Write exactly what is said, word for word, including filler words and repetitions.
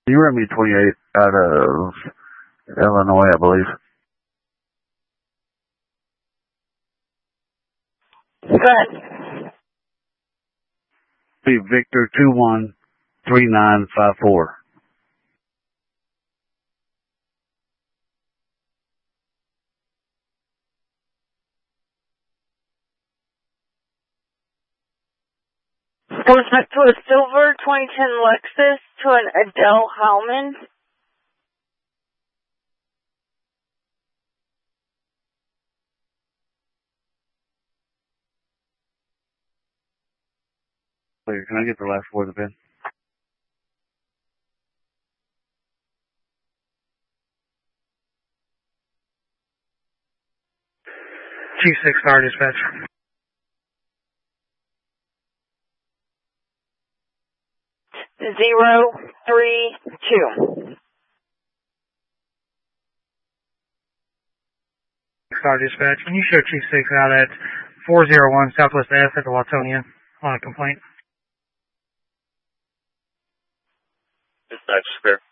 You were at me twenty-eight out of Illinois, I believe. Good. Be Victor two one three nine five four. Comes back to a silver twenty ten Lexus to an Adele Howman. Wait, can I get the last four of the pin? Chief six Star Dispatch. Zero three two. Star Dispatch. Can you show Chief six out at four oh one Southwest F at the Latonia on a complaint? Dispatch, clear.